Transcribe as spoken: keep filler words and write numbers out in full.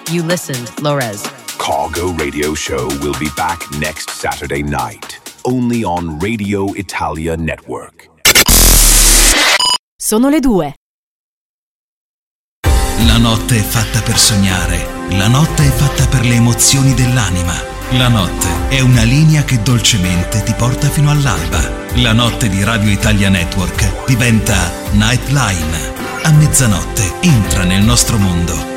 You listened, Lorez. Cargo Radio Show will be back next Saturday night, only on Radio Italia Network. Sono le due. La notte è fatta per sognare, la notte è fatta per le emozioni dell'anima. La notte è una linea che dolcemente ti porta fino all'alba. La notte di Radio Italia Network diventa Nightline. A mezzanotte entra nel nostro mondo